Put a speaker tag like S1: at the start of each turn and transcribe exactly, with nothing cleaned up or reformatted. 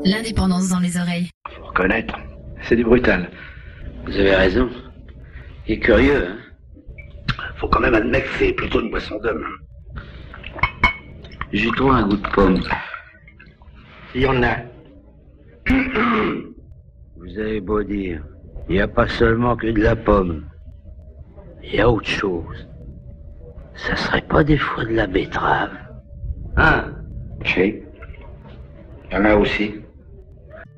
S1: L'indépendance dans les oreilles.
S2: Faut reconnaître, c'est du brutal.
S3: Vous avez raison. Il est curieux, hein.
S2: Faut quand même admettre que c'est plutôt une boisson d'homme.
S3: J'ai trouvé un goût de pomme.
S2: Il y en a.
S3: Vous avez beau dire, il n'y a pas seulement que de la pomme. Il y a autre chose. Ça serait pas des fois de la betterave?
S2: Hein? Si. Il y en a aussi.